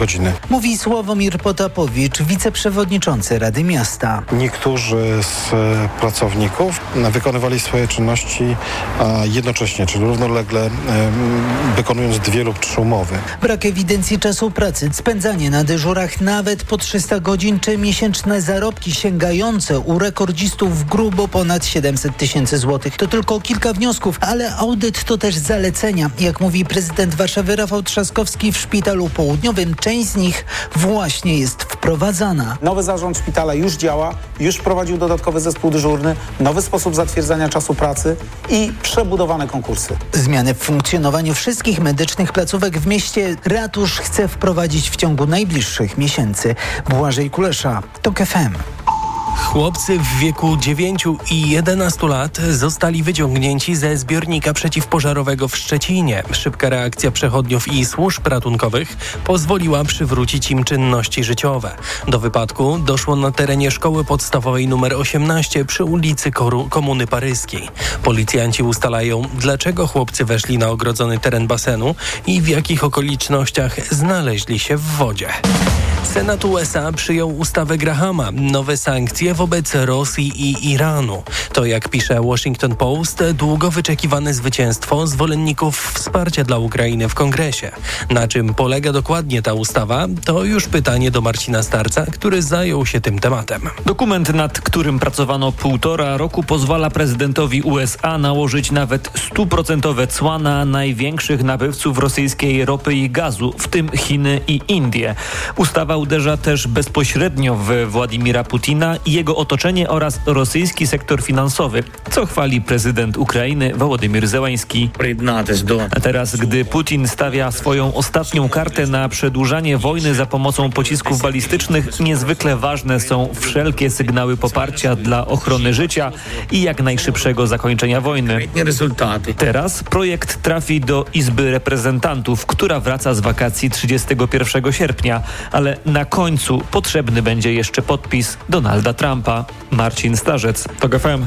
godziny. Mówi Sławomir Potapowicz, wiceprzewodniczący Rady Miasta. Niektórzy z pracowników wykonywali swoje czynności jednocześnie, czyli równolegle wykonując 2 lub 3 umowy. Brak ewidencji czasu pracy, spędzanie na dyżurach nawet po 300 godzin czy miesięczne zarobki sięgające u rekordzistów grubo ponad 700 000 złotych. To tylko kilka wniosków, ale audyt to też zalecenia. Jak mówi prezydent Warszawy Rafał Trzaskowski, w Szpitalu Południowym część z nich właśnie jest wprowadzana. Nowy zarząd szpitala już działa, już wprowadził dodatkowy zespół dyżurny, nowy sposób zatwierdzania czasu pracy i przebudowane konkursy. Zmiany w funkcjonowaniu wszystkich medycznych placówek w mieście ratusz chce wprowadzić w ciągu najbliższych miesięcy. Błażej Kulesza, TOK FM. Chłopcy w wieku 9 i 11 lat zostali wyciągnięci ze zbiornika przeciwpożarowego w Szczecinie. Szybka reakcja przechodniów i służb ratunkowych pozwoliła przywrócić im czynności życiowe. Do wypadku doszło na terenie szkoły podstawowej nr 18 przy ulicy Komuny Paryskiej. Policjanci ustalają, dlaczego chłopcy weszli na ogrodzony teren basenu i w jakich okolicznościach znaleźli się w wodzie. Senat USA przyjął ustawę Grahama, nowe sankcje wobec Rosji i Iranu. To, jak pisze Washington Post, długo wyczekiwane zwycięstwo zwolenników wsparcia dla Ukrainy w Kongresie. Na czym polega dokładnie ta ustawa, to już pytanie do Marcina Starca, który zajął się tym tematem. Dokument, nad którym pracowano 1,5 roku, pozwala prezydentowi USA nałożyć nawet 100% cła na największych nabywców rosyjskiej ropy i gazu, w tym Chiny i Indie. Ustawa uderza też bezpośrednio w Władimira Putina i jego otoczenie oraz rosyjski sektor finansowy, co chwali prezydent Ukrainy Wołodymyr Zełański. A teraz, gdy Putin stawia swoją ostatnią kartę na przedłużanie wojny za pomocą pocisków balistycznych, niezwykle ważne są wszelkie sygnały poparcia dla ochrony życia i jak najszybszego zakończenia wojny. Teraz projekt trafi do Izby Reprezentantów, która wraca z wakacji 31 sierpnia, ale na końcu potrzebny będzie jeszcze podpis Donalda Trumpa. Marcin Starzec, TOK FM.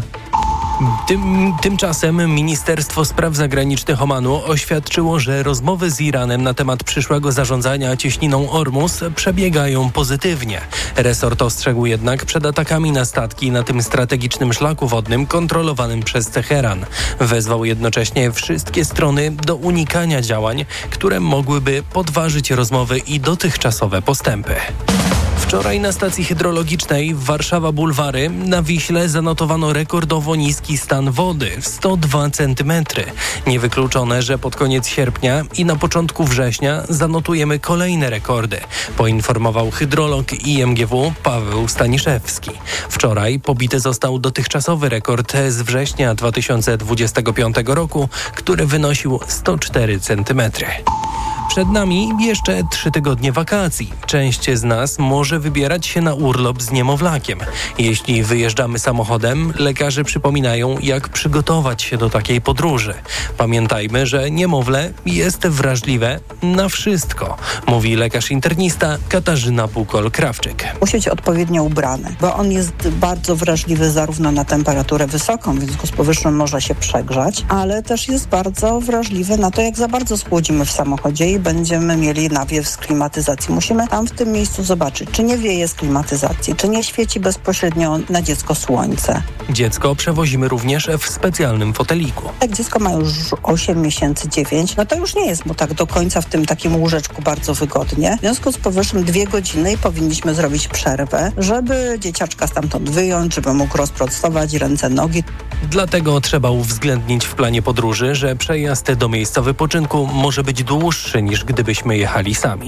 Tymczasem Ministerstwo Spraw Zagranicznych Omanu oświadczyło, że rozmowy z Iranem na temat przyszłego zarządzania cieśniną Ormus przebiegają pozytywnie. Resort ostrzegł jednak przed atakami na statki na tym strategicznym szlaku wodnym kontrolowanym przez Teheran. Wezwał jednocześnie wszystkie strony do unikania działań, które mogłyby podważyć rozmowy i dotychczasowe postępy. Wczoraj na stacji hydrologicznej Warszawa Bulwary na Wiśle zanotowano rekordowo niski stan wody – 102 cm. Niewykluczone, że pod koniec sierpnia i na początku września zanotujemy kolejne rekordy, poinformował hydrolog IMGW Paweł Staniszewski. Wczoraj pobity został dotychczasowy rekord z września 2025 roku, który wynosił 104 cm. Przed nami jeszcze 3 tygodnie wakacji. Część z nas może wybierać się na urlop z niemowlakiem. Jeśli wyjeżdżamy samochodem, lekarze przypominają, jak przygotować się do takiej podróży. Pamiętajmy, że niemowlę jest wrażliwe na wszystko, mówi lekarz internista Katarzyna Pukol-Krawczyk. Musi być odpowiednio ubrany, bo on jest bardzo wrażliwy zarówno na temperaturę wysoką, w związku z powyższym może się przegrzać, ale też jest bardzo wrażliwy na to, jak za bardzo schłodzimy w samochodzie i będziemy mieli nawiew z klimatyzacji. Musimy tam w tym miejscu zobaczyć, czy nie wieje z klimatyzacji, czy nie świeci bezpośrednio na dziecko słońce. Dziecko przewozimy również w specjalnym foteliku. Jak dziecko ma już 8 miesięcy, 9, no to już nie jest mu tak do końca w tym takim łóżeczku bardzo wygodnie. W związku z powyższym 2 godziny i powinniśmy zrobić przerwę, żeby dzieciaczka stamtąd wyjąć, żeby mógł rozprostować ręce, nogi. Dlatego trzeba uwzględnić w planie podróży, że przejazd do miejsca wypoczynku może być dłuższy niż gdybyśmy jechali sami.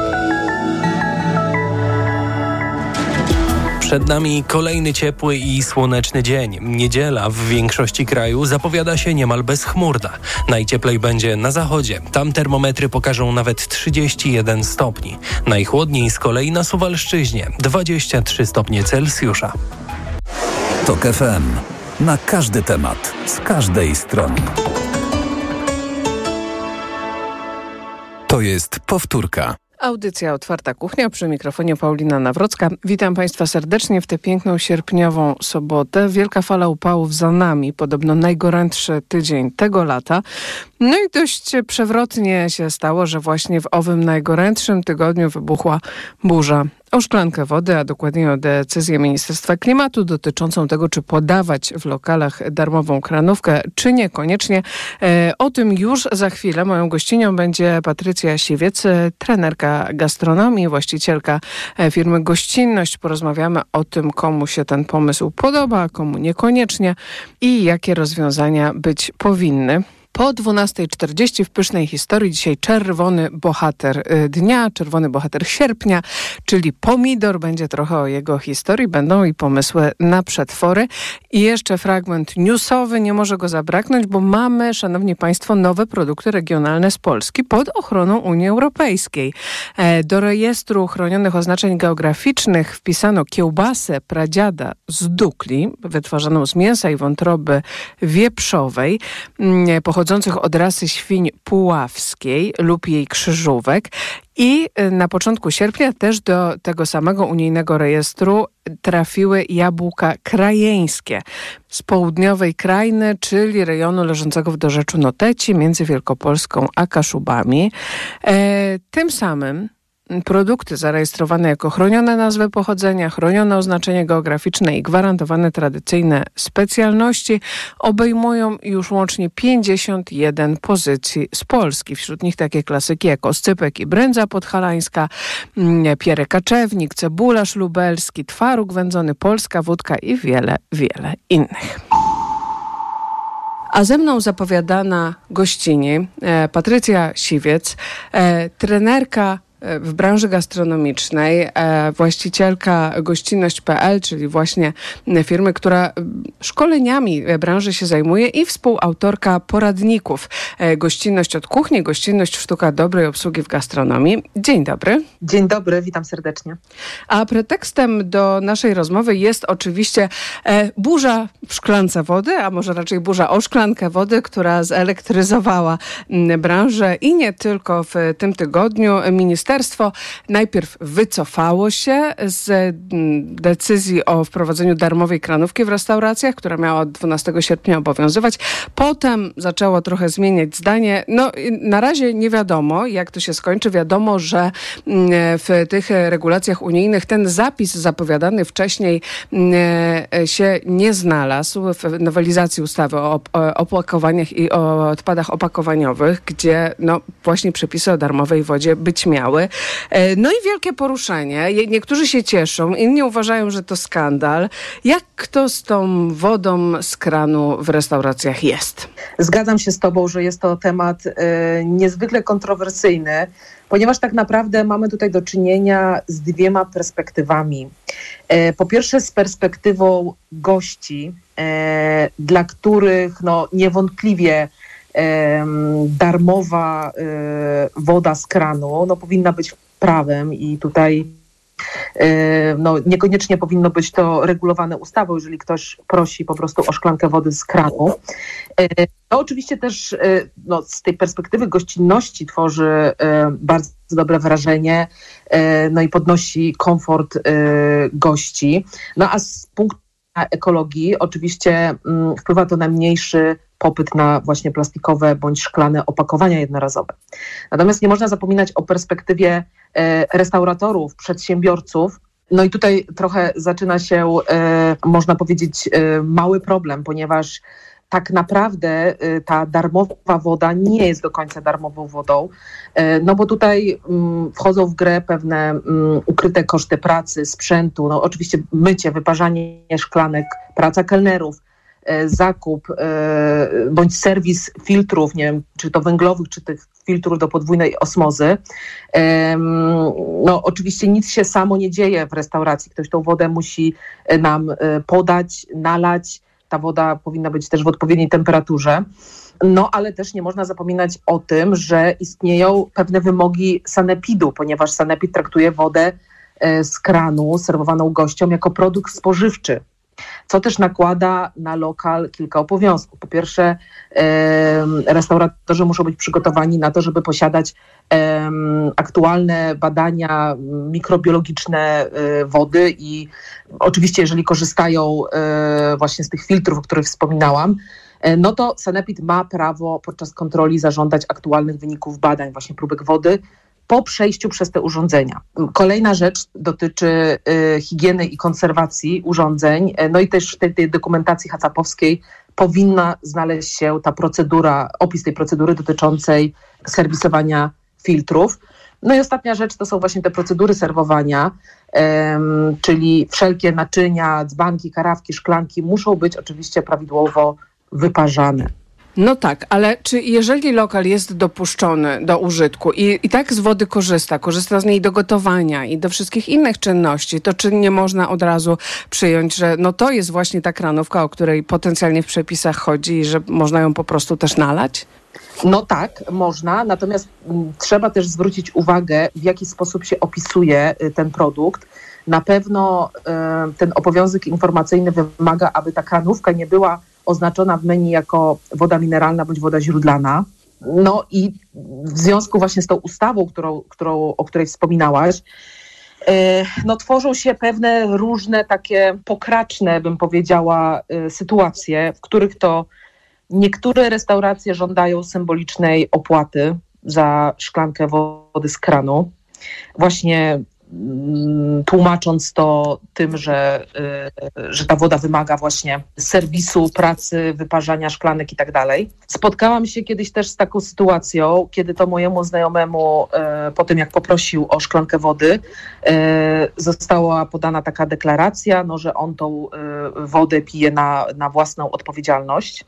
Przed nami kolejny ciepły i słoneczny dzień. Niedziela w większości kraju zapowiada się niemal bezchmurna. Najcieplej będzie na zachodzie. Tam termometry pokażą nawet 31 stopni. Najchłodniej z kolei na Suwalszczyźnie 23 stopnie Celsjusza. TOK FM. Na każdy temat, z każdej strony. To jest powtórka. Audycja Otwarta Kuchnia, przy mikrofonie Paulina Nawrocka. Witam Państwa serdecznie w tę piękną sierpniową sobotę. Wielka fala upałów za nami, podobno najgorętszy tydzień tego lata. No i dość przewrotnie się stało, że właśnie w owym najgorętszym tygodniu wybuchła burza o szklankę wody, a dokładnie o decyzję Ministerstwa Klimatu dotyczącą tego, czy podawać w lokalach darmową kranówkę, czy niekoniecznie. O tym już za chwilę. Moją gościnią będzie Patrycja Siwiec, trenerka gastronomii, właścicielka firmy Gościnność. Porozmawiamy o tym, komu się ten pomysł podoba, a komu niekoniecznie i jakie rozwiązania być powinny. Po 12:40 w Pysznej Historii dzisiaj czerwony bohater dnia, czerwony bohater sierpnia, czyli pomidor. Będzie trochę o jego historii, będą i pomysły na przetwory. I jeszcze fragment newsowy, nie może go zabraknąć, bo mamy, szanowni państwo, nowe produkty regionalne z Polski pod ochroną Unii Europejskiej. Do rejestru chronionych oznaczeń geograficznych wpisano kiełbasę pradziada z Dukli, wytwarzaną z mięsa i wątroby wieprzowej, pochodzących od rasy świń puławskiej lub jej krzyżówek. I na początku sierpnia też do tego samego unijnego rejestru trafiły jabłka krajeńskie z południowej krainy, czyli rejonu leżącego w dorzeczu Noteci między Wielkopolską a Kaszubami. Tym samym produkty zarejestrowane jako chronione nazwy pochodzenia, chronione oznaczenie geograficzne i gwarantowane tradycyjne specjalności obejmują już łącznie 51 pozycji z Polski. Wśród nich takie klasyki jak oscypek i brędza podhalańska, pierę kaczewnik, cebularz lubelski, twaróg wędzony, polska wódka i wiele, wiele innych. A ze mną zapowiadana gościni Patrycja Siwiec, trenerka w branży gastronomicznej, właścicielka Gościnność.pl, czyli właśnie firmy, która szkoleniami branży się zajmuje i współautorka poradników Gościnność od kuchni, Gościnność sztuka dobrej obsługi w gastronomii. Dzień dobry. Dzień dobry, witam serdecznie. A pretekstem do naszej rozmowy jest oczywiście burza w szklance wody, a może raczej burza o szklankę wody, która zelektryzowała branżę i nie tylko w tym tygodniu. Ministerstwo najpierw wycofało się z decyzji o wprowadzeniu darmowej kranówki w restauracjach, która miała od 12 sierpnia obowiązywać. Potem zaczęło trochę zmieniać zdanie. No, na razie nie wiadomo, jak to się skończy. Wiadomo, że w tych regulacjach unijnych ten zapis zapowiadany wcześniej się nie znalazł w nowelizacji ustawy o opakowaniach i o odpadach opakowaniowych, gdzie właśnie przepisy o darmowej wodzie być miały. No i wielkie poruszenie. Niektórzy się cieszą, inni uważają, że to skandal. Jak to z tą wodą z kranu w restauracjach jest? Zgadzam się z tobą, że jest to temat niezwykle kontrowersyjny, ponieważ tak naprawdę mamy tutaj do czynienia z dwiema perspektywami. Po pierwsze z perspektywą gości, dla których niewątpliwie darmowa woda z kranu powinna być prawem i tutaj niekoniecznie powinno być to regulowane ustawą, jeżeli ktoś prosi po prostu o szklankę wody z kranu. To oczywiście też z tej perspektywy gościnności tworzy bardzo dobre wrażenie, i podnosi komfort gości. A z punktu ekologii oczywiście wpływa to na mniejszy popyt na właśnie plastikowe bądź szklane opakowania jednorazowe. Natomiast nie można zapominać o perspektywie restauratorów, przedsiębiorców. I tutaj trochę zaczyna się, można powiedzieć, mały problem, ponieważ tak naprawdę ta darmowa woda nie jest do końca darmową wodą, bo tutaj wchodzą w grę pewne ukryte koszty pracy, sprzętu, oczywiście mycie, wyparzanie szklanek, praca kelnerów, zakup bądź serwis filtrów, nie wiem, czy to węglowych, czy tych filtrów do podwójnej osmozy. Oczywiście nic się samo nie dzieje w restauracji. Ktoś tą wodę musi nam podać, nalać. Ta woda powinna być też w odpowiedniej temperaturze. Ale też nie można zapominać o tym, że istnieją pewne wymogi sanepidu, ponieważ sanepid traktuje wodę z kranu serwowaną gościom jako produkt spożywczy. co też nakłada na lokal kilka obowiązków. Po pierwsze, restauratorzy muszą być przygotowani na to, żeby posiadać aktualne badania mikrobiologiczne wody i oczywiście, jeżeli korzystają właśnie z tych filtrów, o których wspominałam, no to Sanepid ma prawo podczas kontroli zażądać aktualnych wyników badań, właśnie próbek wody, po przejściu przez te urządzenia. Kolejna rzecz dotyczy higieny i konserwacji urządzeń, no i też w tej dokumentacji HACCP-owskiej powinna znaleźć się ta procedura, opis tej procedury dotyczącej serwisowania filtrów. No i ostatnia rzecz to są właśnie te procedury serwowania, czyli wszelkie naczynia, dzbanki, karawki, szklanki muszą być oczywiście prawidłowo wyparzane. No tak, ale czy jeżeli lokal jest dopuszczony do użytku i tak z wody korzysta z niej do gotowania i do wszystkich innych czynności, to czy nie można od razu przyjąć, że no to jest właśnie ta kranówka, o której potencjalnie w przepisach chodzi i że można ją po prostu też nalać? No tak, można, natomiast trzeba też zwrócić uwagę, w jaki sposób się opisuje ten produkt. Na pewno ten obowiązek informacyjny wymaga, aby ta kranówka nie była oznaczona w menu jako woda mineralna bądź woda źródlana. No i w związku właśnie z tą ustawą, o której wspominałaś, no tworzą się pewne różne takie pokraczne, bym powiedziała, sytuacje, w których to niektóre restauracje żądają symbolicznej opłaty za szklankę wody z kranu, właśnie tłumacząc to tym, że ta woda wymaga właśnie serwisu, pracy, wyparzania szklanek i tak dalej. Spotkałam się kiedyś też z taką sytuacją, kiedy to mojemu znajomemu po tym, jak poprosił o szklankę wody, została podana taka deklaracja, no, że on tą wodę pije na własną odpowiedzialność.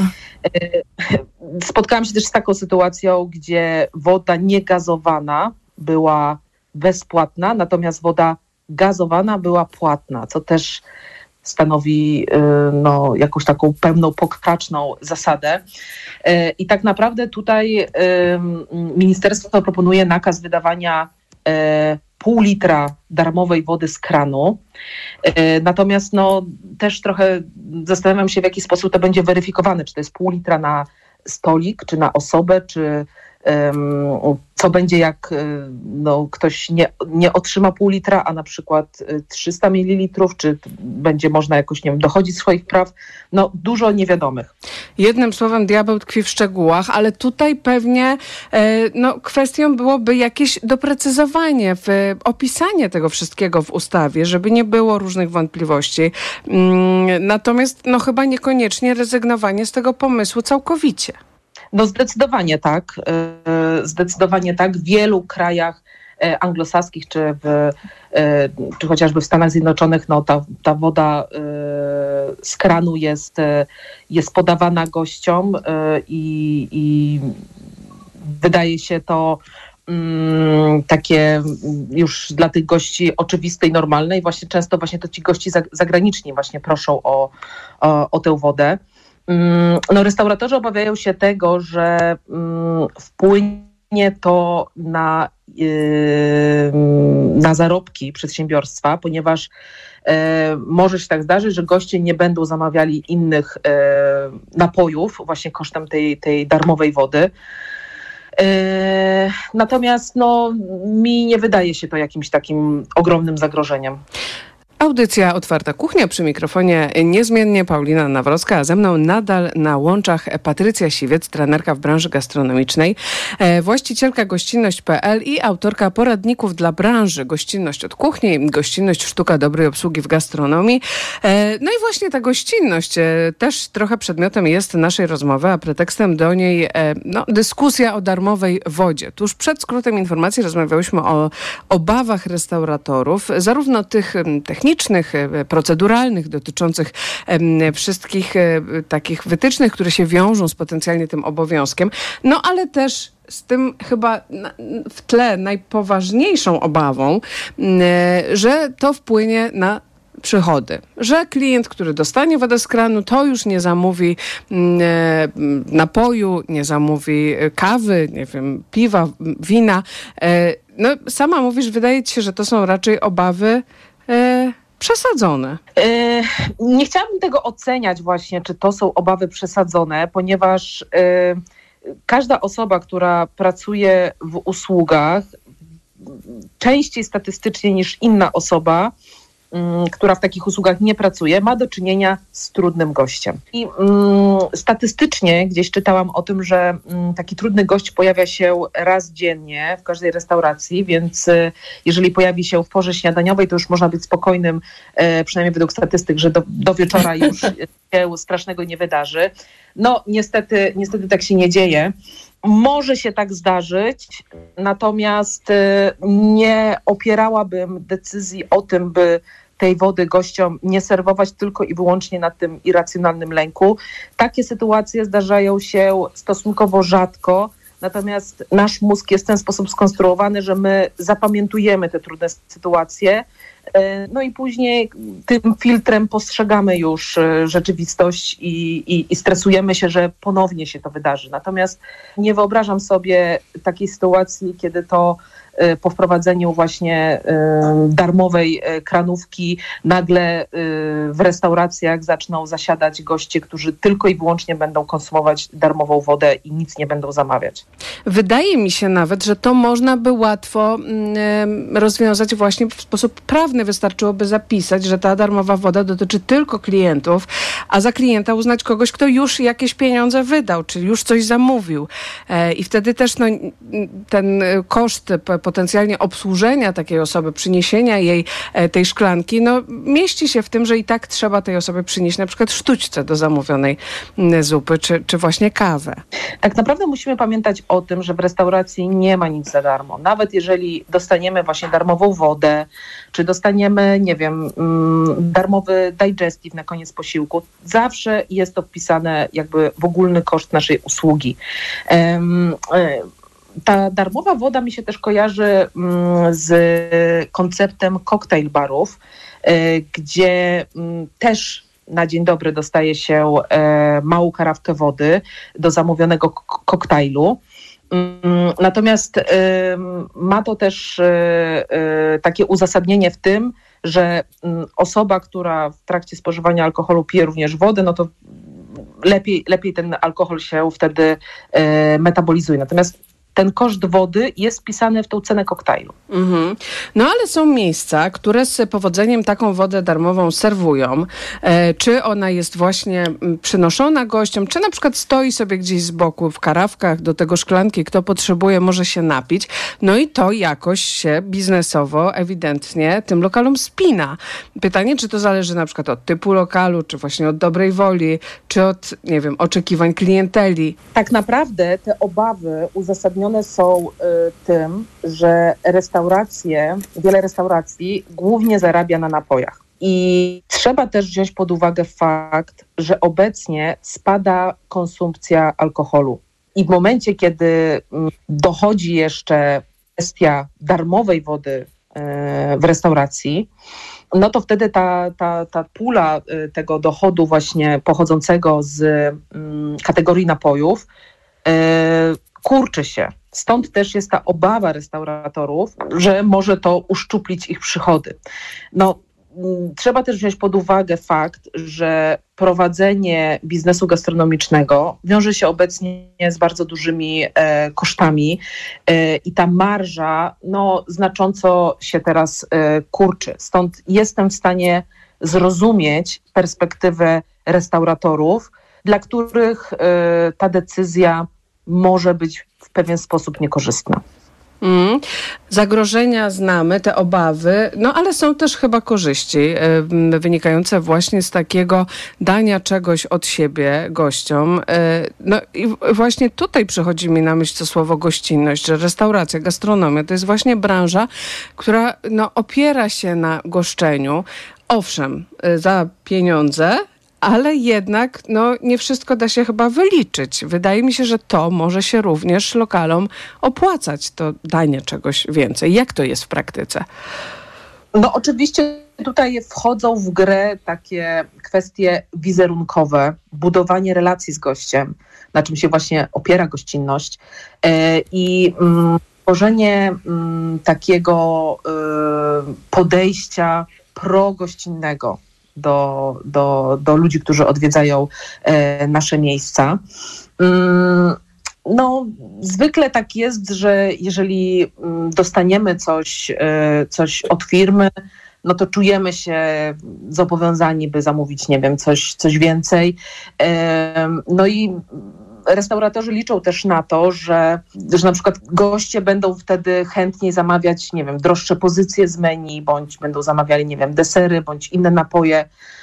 Spotkałam się też z taką sytuacją, gdzie woda niegazowana była bezpłatna, natomiast woda gazowana była płatna, co też stanowi jakąś taką pełną pokraczną zasadę. I tak naprawdę tutaj ministerstwo proponuje nakaz wydawania pół litra darmowej wody z kranu. Natomiast też trochę zastanawiam się, w jaki sposób to będzie weryfikowane, czy to jest pół litra na stolik, czy na osobę, czy co będzie, jak ktoś nie otrzyma pół litra, a na przykład 300 ml, czy będzie można jakoś, nie wiem, dochodzić swoich praw. No, dużo niewiadomych. Jednym słowem, diabeł tkwi w szczegółach, ale tutaj pewnie kwestią byłoby jakieś doprecyzowanie, opisanie tego wszystkiego w ustawie, żeby nie było różnych wątpliwości. Natomiast chyba niekoniecznie rezygnowanie z tego pomysłu całkowicie. No zdecydowanie tak. Zdecydowanie tak. W wielu krajach anglosaskich czy chociażby w Stanach Zjednoczonych ta woda z kranu jest podawana gościom i wydaje się to takie już dla tych gości oczywiste i normalne i właśnie często właśnie to ci gości zagraniczni właśnie proszą o tę wodę. No, restauratorzy obawiają się tego, że wpłynie to na zarobki przedsiębiorstwa, ponieważ może się tak zdarzyć, że goście nie będą zamawiali innych napojów właśnie kosztem tej darmowej wody. Natomiast mi nie wydaje się to jakimś takim ogromnym zagrożeniem. Audycja Otwarta Kuchnia, przy mikrofonie niezmiennie Paulina Nawrocka, a ze mną nadal na łączach Patrycja Siwiec, trenerka w branży gastronomicznej, właścicielka gościnność.pl i autorka poradników dla branży Gościnność od kuchni, Gościnność sztuka dobrej obsługi w gastronomii. No i właśnie ta gościnność też trochę przedmiotem jest naszej rozmowy, a pretekstem do niej dyskusja o darmowej wodzie. Tuż przed skrótem informacji rozmawiałyśmy o obawach restauratorów, zarówno tych technicznych, proceduralnych, dotyczących wszystkich takich wytycznych, które się wiążą z potencjalnie tym obowiązkiem, ale też z tym chyba w tle najpoważniejszą obawą, że to wpłynie na przychody, że klient, który dostanie wodę z kranu, to już nie zamówi napoju, nie zamówi kawy, nie wiem, piwa, wina. Sama mówisz, wydaje ci się, że to są raczej obawy przesadzone? Nie chciałabym tego oceniać właśnie, czy to są obawy przesadzone, ponieważ każda osoba, która pracuje w usługach, częściej statystycznie niż inna osoba, która w takich usługach nie pracuje, ma do czynienia z trudnym gościem. I statystycznie gdzieś czytałam o tym, że taki trudny gość pojawia się raz dziennie w każdej restauracji, więc jeżeli pojawi się w porze śniadaniowej, to już można być spokojnym, przynajmniej według statystyk, że do wieczora już się strasznego nie wydarzy. No niestety tak się nie dzieje. Może się tak zdarzyć, natomiast nie opierałabym decyzji o tym, by tej wody gościom nie serwować tylko i wyłącznie na tym irracjonalnym lęku. Takie sytuacje zdarzają się stosunkowo rzadko, natomiast nasz mózg jest w ten sposób skonstruowany, że my zapamiętujemy te trudne sytuacje, no i później tym filtrem postrzegamy już rzeczywistość i stresujemy się, że ponownie się to wydarzy. Natomiast nie wyobrażam sobie takiej sytuacji, kiedy to po wprowadzeniu właśnie darmowej kranówki nagle w restauracjach zaczną zasiadać goście, którzy tylko i wyłącznie będą konsumować darmową wodę i nic nie będą zamawiać. Wydaje mi się nawet, że to można by łatwo rozwiązać właśnie w sposób prawny. Wystarczyłoby zapisać, że ta darmowa woda dotyczy tylko klientów, a za klienta uznać kogoś, kto już jakieś pieniądze wydał, czyli już coś zamówił. I wtedy też ten koszt potencjalnie obsłużenia takiej osoby, przyniesienia jej tej szklanki, mieści się w tym, że i tak trzeba tej osobie przynieść na przykład sztućce do zamówionej zupy, czy właśnie kawę. Tak naprawdę musimy pamiętać o tym, że w restauracji nie ma nic za darmo. Nawet jeżeli dostaniemy właśnie darmową wodę, czy dostaniemy, nie wiem, darmowy digestive na koniec posiłku, zawsze jest to wpisane jakby w ogólny koszt naszej usługi. Ta darmowa woda mi się też kojarzy z konceptem cocktail barów, gdzie też na dzień dobry dostaje się małą karawkę wody do zamówionego koktajlu. Natomiast ma to też takie uzasadnienie w tym, że osoba, która w trakcie spożywania alkoholu pije również wodę, no to lepiej ten alkohol się wtedy metabolizuje. Natomiast ten koszt wody jest wpisany w tą cenę koktajlu. Mhm. No ale są miejsca, które z powodzeniem taką wodę darmową serwują. Czy ona jest właśnie przynoszona gościom, czy na przykład stoi sobie gdzieś z boku w karawkach do tego szklanki, kto potrzebuje, może się napić. No i to jakoś się biznesowo ewidentnie tym lokalom spina. Pytanie, czy to zależy na przykład od typu lokalu, czy właśnie od dobrej woli, czy od, nie wiem, oczekiwań klienteli. Tak naprawdę te obawy uzasadnione są tym, że wiele restauracji głównie zarabia na napojach. I trzeba też wziąć pod uwagę fakt, że obecnie spada konsumpcja alkoholu. I w momencie, kiedy dochodzi jeszcze kwestia darmowej wody w restauracji, no to wtedy ta pula tego dochodu właśnie pochodzącego z kategorii napojów kurczy się. Stąd też jest ta obawa restauratorów, że może to uszczuplić ich przychody. No, trzeba też wziąć pod uwagę fakt, że prowadzenie biznesu gastronomicznego wiąże się obecnie z bardzo dużymi kosztami i ta marża znacząco się teraz kurczy. Stąd jestem w stanie zrozumieć perspektywę restauratorów, dla których ta decyzja może być w pewien sposób niekorzystna. Zagrożenia znamy, te obawy, ale są też chyba korzyści wynikające właśnie z takiego dania czegoś od siebie gościom. No i właśnie tutaj przychodzi mi na myśl to słowo gościnność, że restauracja, gastronomia to jest właśnie branża, która opiera się na goszczeniu. Owszem, za pieniądze, ale jednak nie wszystko da się chyba wyliczyć. Wydaje mi się, że to może się również lokalom opłacać, to danie czegoś więcej. Jak to jest w praktyce? No oczywiście tutaj wchodzą w grę takie kwestie wizerunkowe, budowanie relacji z gościem, na czym się właśnie opiera gościnność i tworzenie takiego podejścia progościnnego do ludzi, którzy odwiedzają nasze miejsca. No, zwykle tak jest, że jeżeli dostaniemy coś od firmy, no to czujemy się zobowiązani, by zamówić, nie wiem, coś więcej. No i restauratorzy liczą też na to, że na przykład goście będą wtedy chętniej zamawiać, nie wiem, droższe pozycje z menu, bądź będą zamawiali, nie wiem, desery, bądź inne napoje.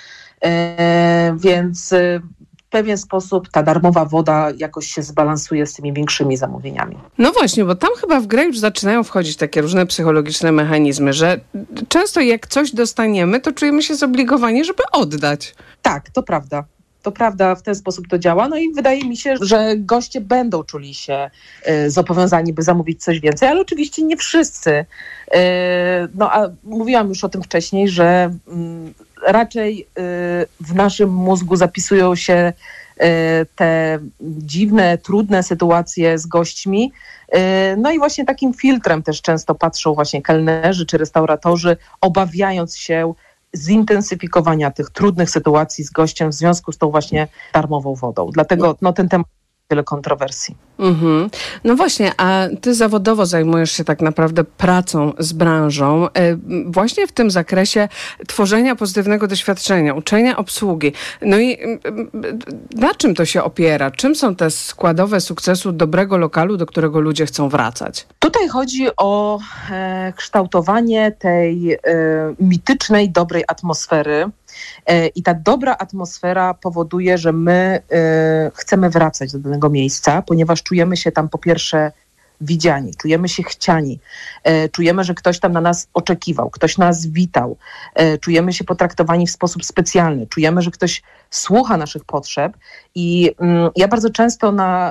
Więc w pewien sposób ta darmowa woda jakoś się zbalansuje z tymi większymi zamówieniami. No właśnie, bo tam chyba w grę już zaczynają wchodzić takie różne psychologiczne mechanizmy, że często jak coś dostaniemy, to czujemy się zobligowani, żeby oddać. Tak, to prawda. To prawda, w ten sposób to działa. No i wydaje mi się, że goście będą czuli się zobowiązani, by zamówić coś więcej, ale oczywiście nie wszyscy. No a mówiłam już o tym wcześniej, że raczej w naszym mózgu zapisują się te dziwne, trudne sytuacje z gośćmi. No i właśnie takim filtrem też często patrzą właśnie kelnerzy czy restauratorzy, obawiając się zintensyfikowania tych trudnych sytuacji z gościem w związku z tą właśnie darmową wodą. Dlatego ten temat tyle kontrowersji. Mhm. No właśnie, a ty zawodowo zajmujesz się tak naprawdę pracą z branżą, właśnie w tym zakresie tworzenia pozytywnego doświadczenia, uczenia obsługi. No i na czym to się opiera? Czym są te składowe sukcesu dobrego lokalu, do którego ludzie chcą wracać? Tutaj chodzi o kształtowanie tej mitycznej, dobrej atmosfery. I ta dobra atmosfera powoduje, że my chcemy wracać do danego miejsca, ponieważ czujemy się tam po pierwsze widziani, czujemy się chciani, czujemy, że ktoś tam na nas oczekiwał, ktoś nas witał, czujemy się potraktowani w sposób specjalny, czujemy, że ktoś słucha naszych potrzeb i ja bardzo często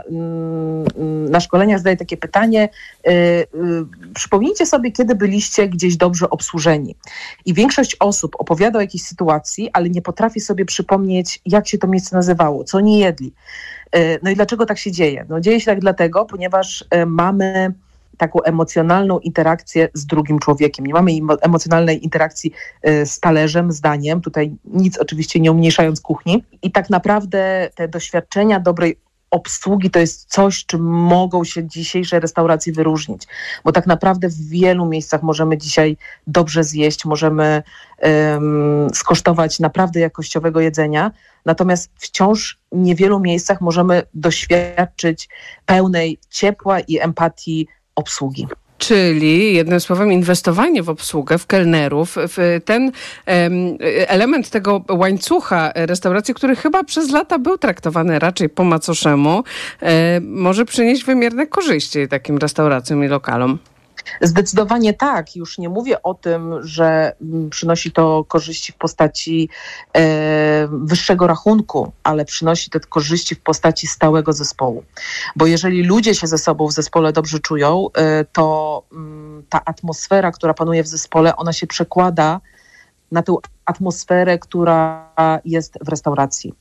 na szkoleniach zadaję takie pytanie, przypomnijcie sobie, kiedy byliście gdzieś dobrze obsłużeni. I większość osób opowiada o jakiejś sytuacji, ale nie potrafi sobie przypomnieć, jak się to miejsce nazywało, co oni jedli. No i dlaczego tak się dzieje? No dzieje się tak dlatego, ponieważ mamy taką emocjonalną interakcję z drugim człowiekiem. Nie mamy emocjonalnej interakcji z talerzem, z daniem. Tutaj nic oczywiście nie umniejszając kuchni. I tak naprawdę te doświadczenia dobrej obsługi to jest coś, czym mogą się dzisiejsze restauracje wyróżnić. Bo tak naprawdę w wielu miejscach możemy dzisiaj dobrze zjeść, możemy skosztować naprawdę jakościowego jedzenia, natomiast wciąż w niewielu miejscach możemy doświadczyć pełnej ciepła i empatii obsługi. Czyli jednym słowem inwestowanie w obsługę, w kelnerów, w ten element tego łańcucha restauracji, który chyba przez lata był traktowany raczej po macoszemu, może przynieść wymierne korzyści takim restauracjom i lokalom. Zdecydowanie tak. Już nie mówię o tym, że przynosi to korzyści w postaci wyższego rachunku, ale przynosi te korzyści w postaci stałego zespołu. Bo jeżeli ludzie się ze sobą w zespole dobrze czują, to ta atmosfera, która panuje w zespole, ona się przekłada na tę atmosferę, która jest w restauracji.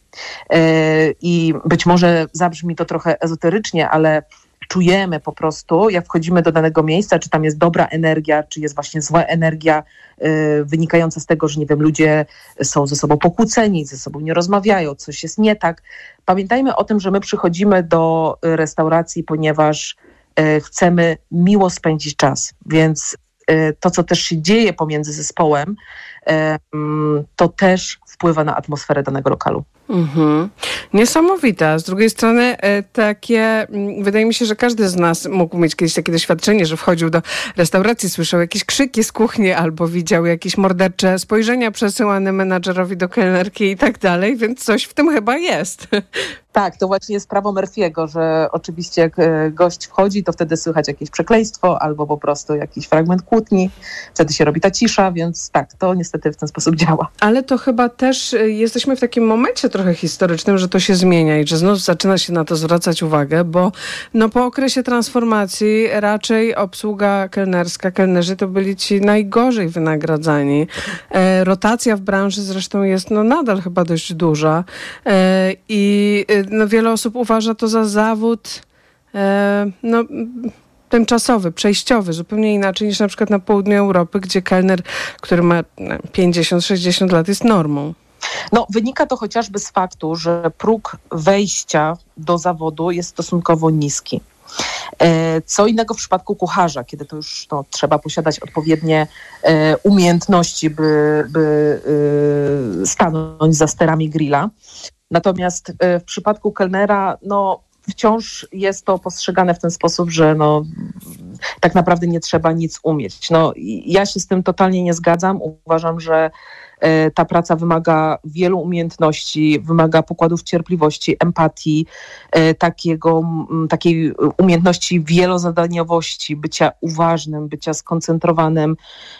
I być może zabrzmi to trochę ezoterycznie, ale czujemy po prostu, jak wchodzimy do danego miejsca, czy tam jest dobra energia, czy jest właśnie zła energia wynikająca z tego, że nie wiem, ludzie są ze sobą pokłóceni, ze sobą nie rozmawiają, coś jest nie tak. Pamiętajmy o tym, że my przychodzimy do restauracji, ponieważ chcemy miło spędzić czas, więc to, co też się dzieje pomiędzy zespołem, to też wpływa na atmosferę danego lokalu. Mhm. Niesamowite. Z drugiej strony wydaje mi się, że każdy z nas mógł mieć kiedyś takie doświadczenie, że wchodził do restauracji, słyszał jakieś krzyki z kuchni albo widział jakieś mordercze spojrzenia przesyłane menadżerowi do kelnerki i tak dalej, więc coś w tym chyba jest. Tak, to właśnie jest prawo Murphy'ego, że oczywiście jak gość wchodzi, to wtedy słychać jakieś przekleństwo albo po prostu jakiś fragment kłótni. Wtedy się robi ta cisza, więc tak, to niestety w ten sposób działa. Ale to chyba też jesteśmy w takim momencie trochę historycznym, że to się zmienia i że znów zaczyna się na to zwracać uwagę, bo po okresie transformacji raczej obsługa kelnerska, kelnerzy to byli ci najgorzej wynagradzani. Rotacja w branży zresztą jest nadal chyba dość duża i wiele osób uważa to za zawód tymczasowy, przejściowy, zupełnie inaczej niż na przykład na południu Europy, gdzie kelner, który ma 50-60 lat, jest normą. No, wynika to chociażby z faktu, że próg wejścia do zawodu jest stosunkowo niski. Co innego w przypadku kucharza, kiedy to już trzeba posiadać odpowiednie umiejętności, by stanąć za sterami grilla. Natomiast w przypadku kelnera, wciąż jest to postrzegane w ten sposób, że tak naprawdę nie trzeba nic umieć. Ja się z tym totalnie nie zgadzam. Uważam, że ta praca wymaga wielu umiejętności, wymaga pokładów cierpliwości, empatii, takiej umiejętności wielozadaniowości, bycia uważnym, bycia skoncentrowanym.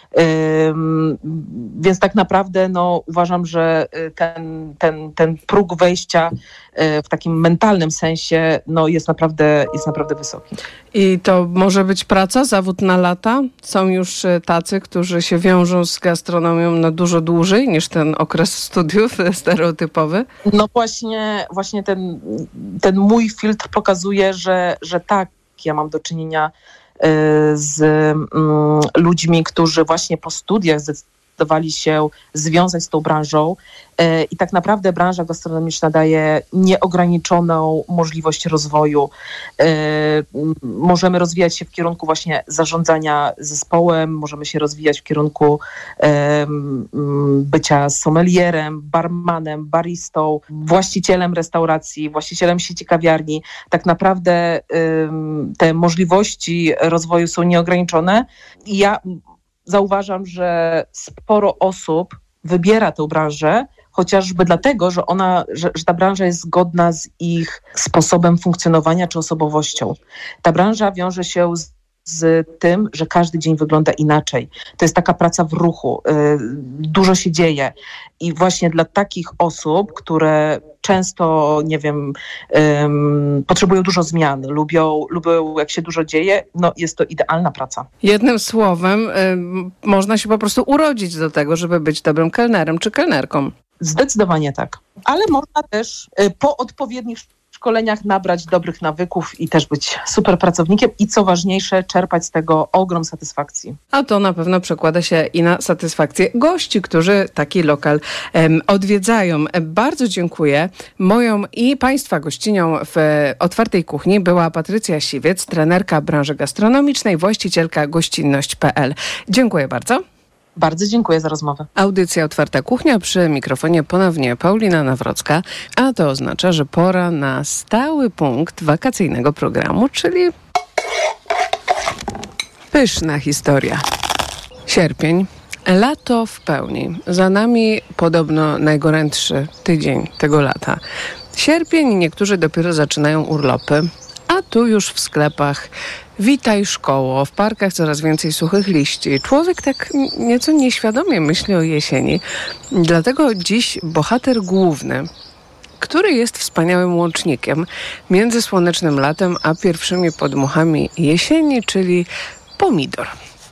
Więc tak naprawdę uważam, że ten próg wejścia w takim mentalnym sensie jest naprawdę wysoki. I to może być praca, zawód na lata? Są już tacy, którzy się wiążą z gastronomią na dużo dłużej niż ten okres studiów stereotypowy? No właśnie ten mój filtr pokazuje, że tak, ja mam do czynienia z ludźmi, którzy właśnie po studiach zdecydowali się związać z tą branżą i tak naprawdę branża gastronomiczna daje nieograniczoną możliwość rozwoju. Możemy rozwijać się w kierunku właśnie zarządzania zespołem, możemy się rozwijać w kierunku bycia sommelierem, barmanem, baristą, właścicielem restauracji, właścicielem sieci kawiarni. Tak naprawdę te możliwości rozwoju są nieograniczone i ja zauważam, że sporo osób wybiera tę branżę, chociażby dlatego, że ta branża jest zgodna z ich sposobem funkcjonowania czy osobowością. Ta branża wiąże się z tym, że każdy dzień wygląda inaczej. To jest taka praca w ruchu. Dużo się dzieje. I właśnie dla takich osób, które często, potrzebują dużo zmian, lubią jak się dużo dzieje, jest to idealna praca. Jednym słowem, można się po prostu urodzić do tego, żeby być dobrym kelnerem czy kelnerką. Zdecydowanie tak. Ale można też po odpowiednich szkoleniach nabrać dobrych nawyków i też być super pracownikiem i co ważniejsze, czerpać z tego ogrom satysfakcji. A to na pewno przekłada się i na satysfakcję gości, którzy taki lokal odwiedzają. Bardzo dziękuję. Moją i Państwa gościnią w Otwartej Kuchni była Patrycja Siwiec, trenerka branży gastronomicznej, właścicielka gościnność.pl. Dziękuję bardzo. Bardzo dziękuję za rozmowę. Audycja Otwarta Kuchnia, przy mikrofonie ponownie Paulina Nawrocka, a to oznacza, że pora na stały punkt wakacyjnego programu, czyli pyszna historia. Sierpień, lato w pełni. Za nami podobno najgorętszy tydzień tego lata. Sierpień, niektórzy dopiero zaczynają urlopy, a tu już w sklepach witaj szkoło, w parkach coraz więcej suchych liści. Człowiek tak nieco nieświadomie myśli o jesieni. Dlatego dziś bohater główny, który jest wspaniałym łącznikiem między słonecznym latem a pierwszymi podmuchami jesieni, czyli pomidor.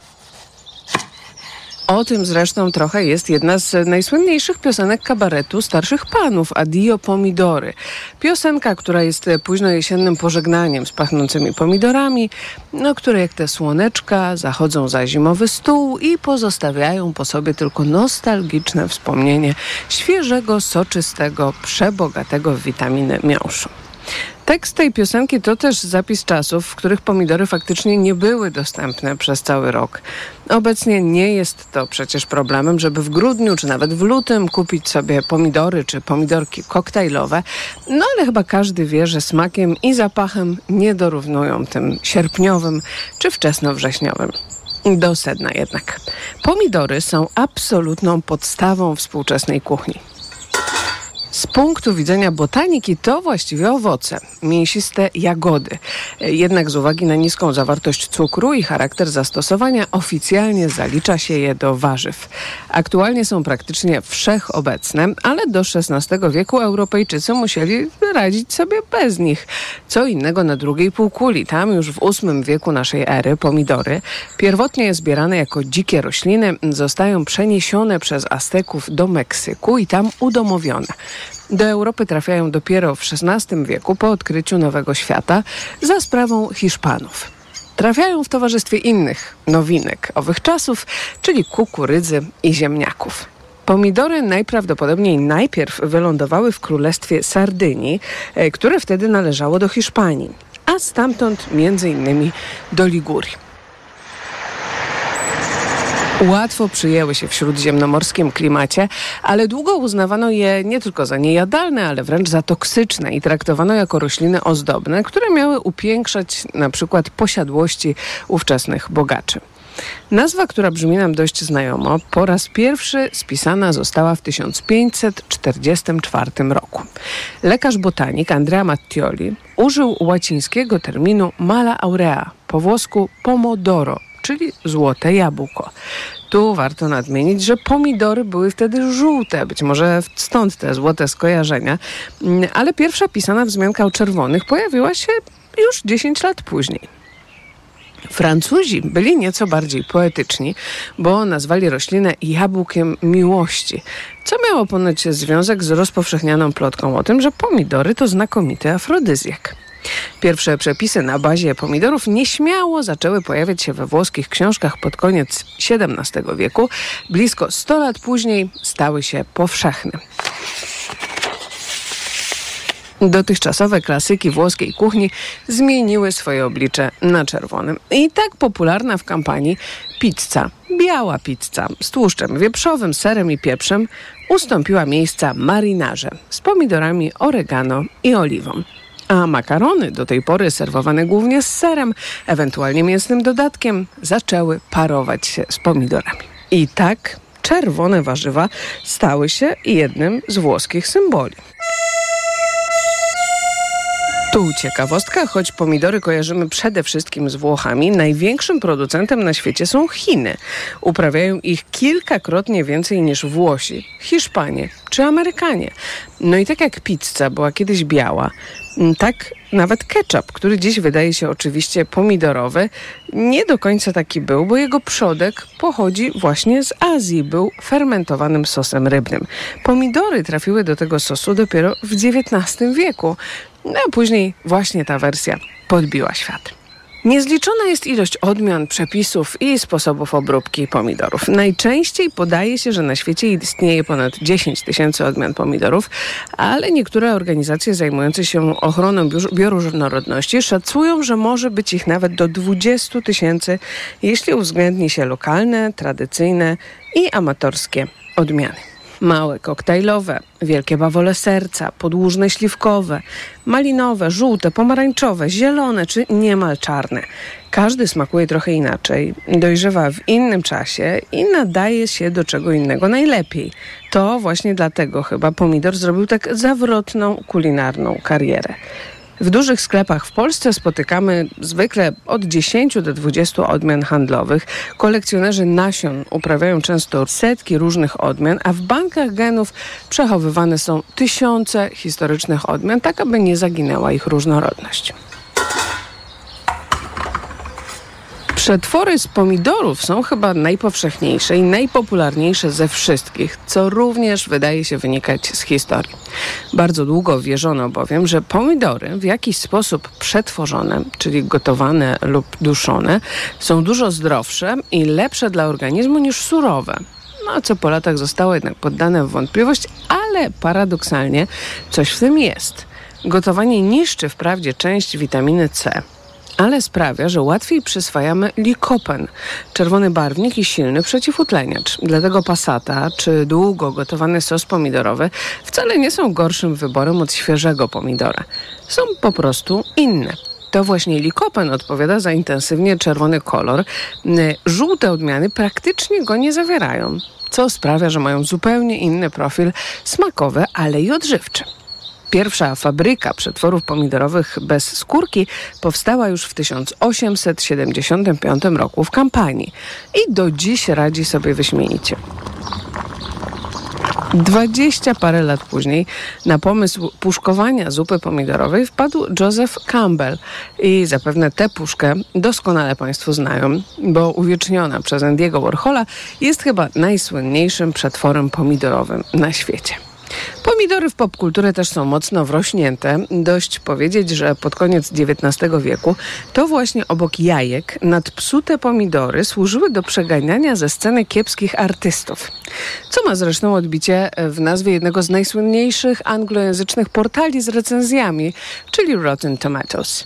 O tym zresztą trochę jest jedna z najsłynniejszych piosenek kabaretu Starszych Panów, Addio Pomidory. Piosenka, która jest późnojesiennym pożegnaniem z pachnącymi pomidorami, które jak te słoneczka zachodzą za zimowy stół i pozostawiają po sobie tylko nostalgiczne wspomnienie świeżego, soczystego, przebogatego w witaminy miąższu. Tekst tej piosenki to też zapis czasów, w których pomidory faktycznie nie były dostępne przez cały rok. Obecnie nie jest to przecież problemem, żeby w grudniu czy nawet w lutym kupić sobie pomidory czy pomidorki koktajlowe, ale chyba każdy wie, że smakiem i zapachem nie dorównują tym sierpniowym czy wczesnowrześniowym. Do sedna jednak. Pomidory są absolutną podstawą współczesnej kuchni. Z punktu widzenia botaniki to właściwie owoce, mięsiste jagody. Jednak z uwagi na niską zawartość cukru i charakter zastosowania oficjalnie zalicza się je do warzyw. Aktualnie są praktycznie wszechobecne, ale do XVI wieku Europejczycy musieli radzić sobie bez nich. Co innego na drugiej półkuli. Tam już w VIII wieku naszej ery pomidory, pierwotnie zbierane jako dzikie rośliny, zostają przeniesione przez Azteków do Meksyku i tam udomowione. Do Europy trafiają dopiero w XVI wieku po odkryciu Nowego Świata za sprawą Hiszpanów. trafiają w towarzystwie innych nowinek owych czasów, czyli kukurydzy i ziemniaków. Pomidory najprawdopodobniej najpierw wylądowały w królestwie Sardynii, które wtedy należało do Hiszpanii, a stamtąd m.in. do Ligurii. Łatwo przyjęły się w śródziemnomorskim klimacie, ale długo uznawano je nie tylko za niejadalne, ale wręcz za toksyczne i traktowano jako rośliny ozdobne, które miały upiększać na przykład posiadłości ówczesnych bogaczy. Nazwa, która brzmi nam dość znajomo, po raz pierwszy spisana została w 1544 roku. Lekarz botanik Andrea Mattioli użył łacińskiego terminu mala aurea, po włosku pomodoro, czyli złote jabłko. Tu warto nadmienić, że pomidory były wtedy żółte, być może stąd te złote skojarzenia, ale pierwsza pisana wzmianka o czerwonych pojawiła się już 10 lat później. Francuzi byli nieco bardziej poetyczni, bo nazwali roślinę jabłkiem miłości, co miało ponoć związek z rozpowszechnianą plotką o tym, że pomidory to znakomity afrodyzjak. Pierwsze przepisy na bazie pomidorów nieśmiało zaczęły pojawiać się we włoskich książkach pod koniec XVII wieku. Blisko 100 lat później stały się powszechne. Dotychczasowe klasyki włoskiej kuchni zmieniły swoje oblicze na czerwonym. I tak popularna w kampanii pizza, biała pizza z tłuszczem wieprzowym, serem i pieprzem ustąpiła miejsca marynarze z pomidorami, oregano i oliwą. A makarony, do tej pory serwowane głównie z serem, ewentualnie mięsnym dodatkiem, zaczęły parować się z pomidorami. I tak czerwone warzywa stały się jednym z włoskich symboli. Tu ciekawostka, choć pomidory kojarzymy przede wszystkim z Włochami, największym producentem na świecie są Chiny. Uprawiają ich kilkakrotnie więcej niż Włosi, Hiszpanie czy Amerykanie. No i tak jak pizza była kiedyś biała, tak nawet ketchup, który dziś wydaje się oczywiście pomidorowy, nie do końca taki był, bo jego przodek pochodzi właśnie z Azji, był fermentowanym sosem rybnym. Pomidory trafiły do tego sosu dopiero w XIX wieku, no a później właśnie ta wersja podbiła świat. Niezliczona jest ilość odmian, przepisów i sposobów obróbki pomidorów. Najczęściej podaje się, że na świecie istnieje ponad 10 000 odmian pomidorów, ale niektóre organizacje zajmujące się ochroną bioróżnorodności szacują, że może być ich nawet do 20 000, jeśli uwzględni się lokalne, tradycyjne i amatorskie odmiany. Małe koktajlowe, wielkie bawole serca, podłużne śliwkowe, malinowe, żółte, pomarańczowe, zielone czy niemal czarne. Każdy smakuje trochę inaczej, dojrzewa w innym czasie i nadaje się do czego innego najlepiej. To właśnie dlatego chyba pomidor zrobił tak zawrotną kulinarną karierę. W dużych sklepach w Polsce spotykamy zwykle od 10 do 20 odmian handlowych. Kolekcjonerzy nasion uprawiają często setki różnych odmian, a w bankach genów przechowywane są tysiące historycznych odmian, tak aby nie zaginęła ich różnorodność. Przetwory z pomidorów są chyba najpowszechniejsze i najpopularniejsze ze wszystkich, co również wydaje się wynikać z historii. Bardzo długo wierzono bowiem, że pomidory w jakiś sposób przetworzone, czyli gotowane lub duszone, są dużo zdrowsze i lepsze dla organizmu niż surowe. No, co po latach zostało jednak poddane w wątpliwość, ale paradoksalnie coś w tym jest. Gotowanie niszczy wprawdzie część witaminy C, ale sprawia, że łatwiej przyswajamy likopen, czerwony barwnik i silny przeciwutleniacz. Dlatego passata czy długo gotowany sos pomidorowy wcale nie są gorszym wyborem od świeżego pomidora. Są po prostu inne. To właśnie likopen odpowiada za intensywnie czerwony kolor. Żółte odmiany praktycznie go nie zawierają, co sprawia, że mają zupełnie inny profil smakowy, ale i odżywczy. Pierwsza fabryka przetworów pomidorowych bez skórki powstała już w 1875 roku w Kampanii i do dziś radzi sobie wyśmienicie. 20 parę lat później na pomysł puszkowania zupy pomidorowej wpadł Joseph Campbell i zapewne tę puszkę doskonale Państwo znają, bo uwieczniona przez Andy'ego Warhola jest chyba najsłynniejszym przetworem pomidorowym na świecie. Pomidory w popkulturę też są mocno wrośnięte. Dość powiedzieć, że pod koniec XIX wieku to właśnie obok jajek nadpsute pomidory służyły do przeganiania ze sceny kiepskich artystów. Co ma zresztą odbicie w nazwie jednego z najsłynniejszych anglojęzycznych portali z recenzjami, czyli Rotten Tomatoes.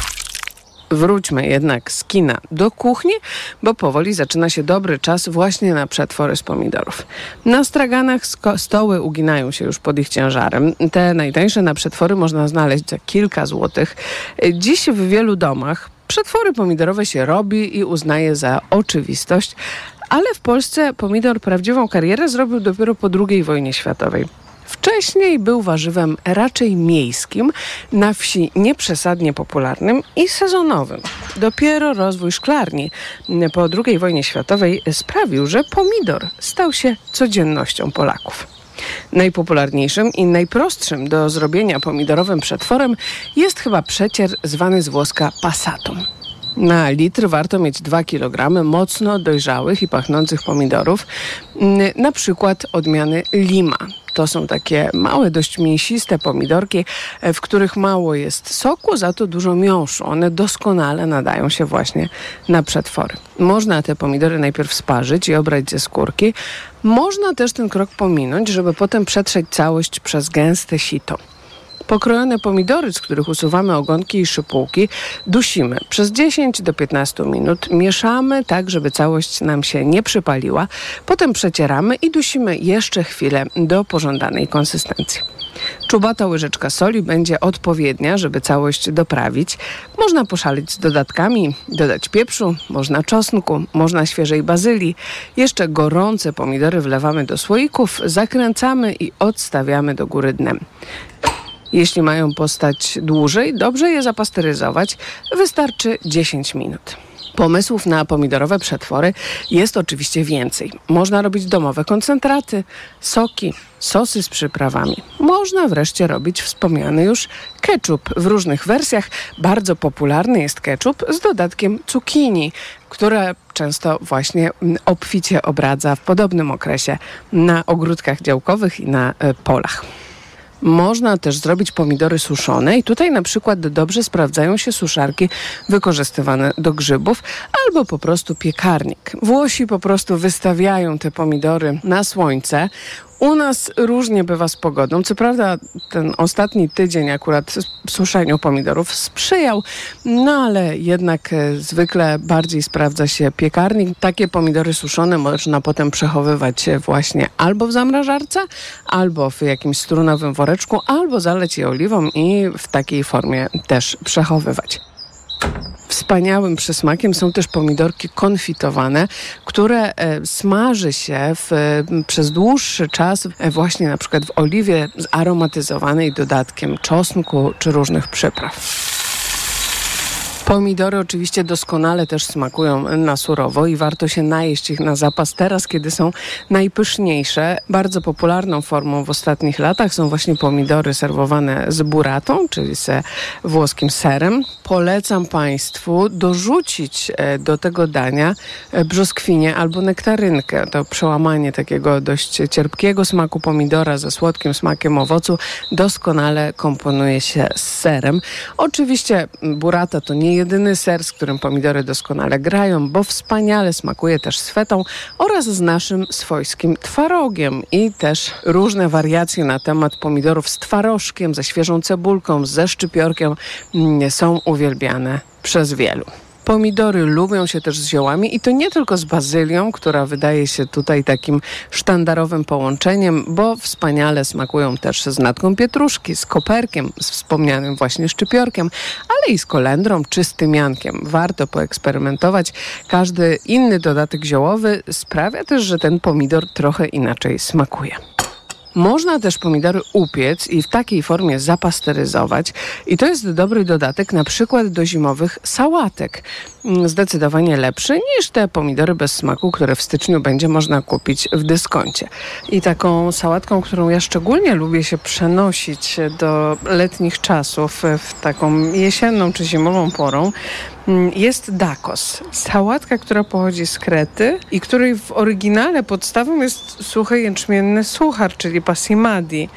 Wróćmy jednak z kina do kuchni, bo powoli zaczyna się dobry czas właśnie na przetwory z pomidorów. Na straganach stoły uginają się już pod ich ciężarem. Te najtańsze na przetwory można znaleźć za kilka złotych. Dziś w wielu domach przetwory pomidorowe się robi i uznaje za oczywistość, ale w Polsce pomidor prawdziwą karierę zrobił dopiero po II wojnie światowej. Wcześniej był warzywem raczej miejskim, na wsi nieprzesadnie popularnym i sezonowym. Dopiero rozwój szklarni po II wojnie światowej sprawił, że pomidor stał się codziennością Polaków. Najpopularniejszym i najprostszym do zrobienia pomidorowym przetworem jest chyba przecier zwany z włoska passatą. Na litr warto mieć 2 kg mocno dojrzałych i pachnących pomidorów, na przykład odmiany Lima. To są takie małe, dość mięsiste pomidorki, w których mało jest soku, za to dużo miąższu. One doskonale nadają się właśnie na przetwory. Można te pomidory najpierw sparzyć i obrać ze skórki. Można też ten krok pominąć, żeby potem przetrzeć całość przez gęste sito. Pokrojone pomidory, z których usuwamy ogonki i szypułki, dusimy przez 10 do 15 minut. Mieszamy tak, żeby całość nam się nie przypaliła. Potem przecieramy i dusimy jeszcze chwilę do pożądanej konsystencji. Czubata łyżeczka soli będzie odpowiednia, żeby całość doprawić. Można poszalić z dodatkami, dodać pieprzu, można czosnku, można świeżej bazylii. Jeszcze gorące pomidory wlewamy do słoików, zakręcamy i odstawiamy do góry dnem. Jeśli mają postać dłużej, dobrze je zapasteryzować. Wystarczy 10 minut. Pomysłów na pomidorowe przetwory jest oczywiście więcej. Można robić domowe koncentraty, soki, sosy z przyprawami. Można wreszcie robić wspomniany już ketchup w różnych wersjach. Bardzo popularny jest ketchup z dodatkiem cukinii, które często właśnie obficie obradza w podobnym okresie na ogródkach działkowych i na polach. Można też zrobić pomidory suszone i tutaj na przykład dobrze sprawdzają się suszarki wykorzystywane do grzybów albo po prostu piekarnik. Włosi po prostu wystawiają te pomidory na słońce. U nas różnie bywa z pogodą. Co prawda ten ostatni tydzień akurat suszeniu pomidorów sprzyjał, no ale jednak zwykle bardziej sprawdza się piekarnik. Takie pomidory suszone można potem przechowywać właśnie albo w zamrażarce, albo w jakimś strunowym woreczku, albo zaleć je oliwą i w takiej formie też przechowywać. Wspaniałym przysmakiem są też pomidorki konfitowane, które smaży się przez dłuższy czas właśnie na przykład w oliwie zaromatyzowanej dodatkiem czosnku czy różnych przypraw. Pomidory oczywiście doskonale też smakują na surowo i warto się najeść ich na zapas teraz, kiedy są najpyszniejsze. Bardzo popularną formą w ostatnich latach są właśnie pomidory serwowane z burratą, czyli ze włoskim serem. Polecam Państwu dorzucić do tego dania brzoskwinię albo nektarynkę. To przełamanie takiego dość cierpkiego smaku pomidora ze słodkim smakiem owocu doskonale komponuje się z serem. Oczywiście burrata to nie jedyny ser, z którym pomidory doskonale grają, bo wspaniale smakuje też z fetą oraz z naszym swojskim twarogiem i też różne wariacje na temat pomidorów z twarożkiem, ze świeżą cebulką, ze szczypiorkiem są uwielbiane przez wielu. Pomidory lubią się też z ziołami i to nie tylko z bazylią, która wydaje się tutaj takim sztandarowym połączeniem, bo wspaniale smakują też z natką pietruszki, z koperkiem, z wspomnianym właśnie szczypiorkiem, ale i z kolendrą czy z tymiankiem. Warto poeksperymentować. Każdy inny dodatek ziołowy sprawia też, że ten pomidor trochę inaczej smakuje. Można też pomidory upiec i w takiej formie zapasteryzować i to jest dobry dodatek na przykład do zimowych sałatek. Zdecydowanie lepszy niż te pomidory bez smaku, które w styczniu będzie można kupić w dyskoncie. I taką sałatką, którą ja szczególnie lubię się przenosić do letnich czasów w taką jesienną czy zimową porą, jest dakos. Sałatka, która pochodzi z Krety i której w oryginale podstawą jest suchy jęczmienny suchar, czyli pasimadi.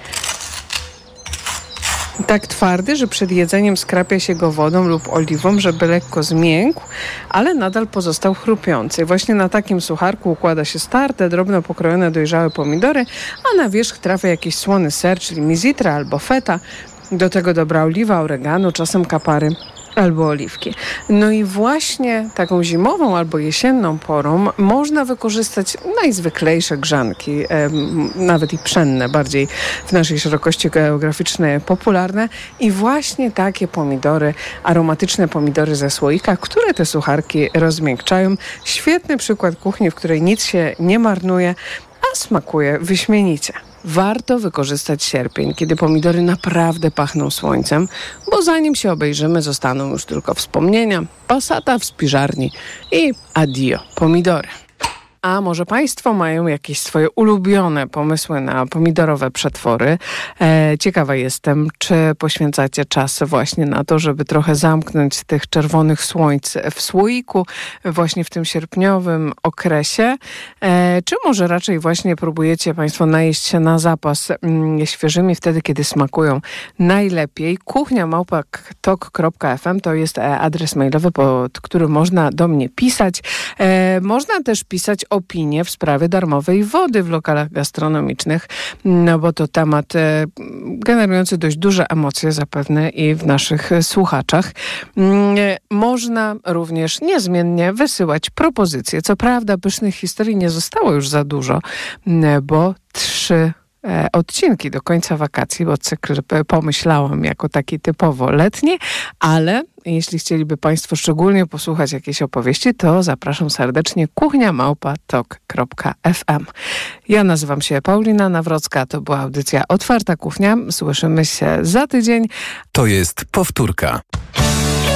Tak twardy, że przed jedzeniem skrapia się go wodą lub oliwą, żeby lekko zmiękł, ale nadal pozostał chrupiący. Właśnie na takim sucharku układa się starte, drobno pokrojone dojrzałe pomidory, a na wierzch trafia jakiś słony ser, czyli mizitra albo feta. Do tego dobra oliwa, oregano, czasem kapary albo oliwki. No i właśnie taką zimową albo jesienną porą można wykorzystać najzwyklejsze grzanki, nawet i pszenne, bardziej w naszej szerokości geograficznej popularne. I właśnie takie pomidory, aromatyczne pomidory ze słoika, które te sucharki rozmiękczają. Świetny przykład kuchni, w której nic się nie marnuje, a smakuje wyśmienicie. Warto wykorzystać sierpień, kiedy pomidory naprawdę pachną słońcem, bo zanim się obejrzymy, zostaną już tylko wspomnienia, pasata w spiżarni i addio pomidory. A może Państwo mają jakieś swoje ulubione pomysły na pomidorowe przetwory? Ciekawa jestem, czy poświęcacie czas właśnie na to, żeby trochę zamknąć tych czerwonych słońc w słoiku właśnie w tym sierpniowym okresie, czy może raczej właśnie próbujecie Państwo najeść się na zapas świeżymi wtedy, kiedy smakują najlepiej. kuchnia@tok.fm to jest adres mailowy, pod którym można do mnie pisać. Można też pisać opinie w sprawie darmowej wody w lokalach gastronomicznych, no bo to temat generujący dość duże emocje zapewne i w naszych słuchaczach. Można również niezmiennie wysyłać propozycje. Co prawda pysznych historii nie zostało już za dużo, bo 3 odcinki do końca wakacji, bo cykl pomyślałam jako taki typowo letni, ale jeśli chcieliby Państwo szczególnie posłuchać jakiejś opowieści, to zapraszam serdecznie kuchnia@tok.fm. Ja nazywam się Paulina Nawrocka, to była audycja Otwarta Kuchnia. Słyszymy się za tydzień. To jest powtórka.